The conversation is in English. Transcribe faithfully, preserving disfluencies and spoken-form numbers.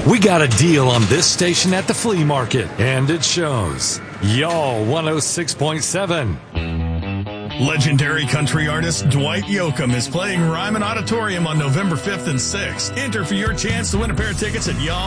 We got a deal on this station at the flea market, and it shows. Y'all one oh six point seven. Legendary country artist Dwight Yoakam is playing Ryman Auditorium on November fifth and sixth. Enter for your chance to win a pair of tickets at Y'all